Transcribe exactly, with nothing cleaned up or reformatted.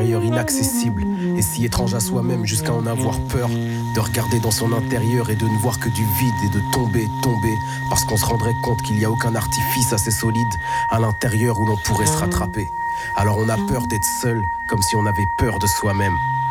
extérieur inaccessible et si étrange à soi-même jusqu'à en avoir peur. De regarder dans son intérieur et de ne voir que du vide et de tomber, tomber, parce qu'on se rendrait compte qu'il n'y a aucun artifice assez solide à l'intérieur où l'on pourrait se rattraper. Alors on a peur d'être seul, comme si on avait peur de soi-même.